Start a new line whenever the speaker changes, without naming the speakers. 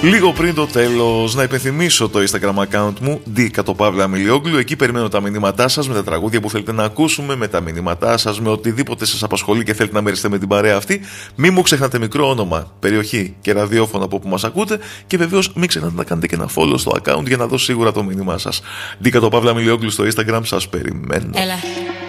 Λίγο πριν το τέλος, να υπενθυμίσω το Instagram account μου, D_Milioglou. Εκεί περιμένω τα μηνύματά σας με τα τραγούδια που θέλετε να ακούσουμε, με τα μηνύματά σας, με οτιδήποτε σας απασχολεί και θέλετε να μοιραστείτε με την παρέα αυτή. Μην μου ξεχνάτε μικρό όνομα, περιοχή και ραδιόφωνο από που μας ακούτε. Και βεβαίως μην ξεχνάτε να κάνετε και ένα follow στο account για να δω σίγουρα το μήνυμά σας. D_Milioglou στο Instagram, σας περιμένω.
Έλα.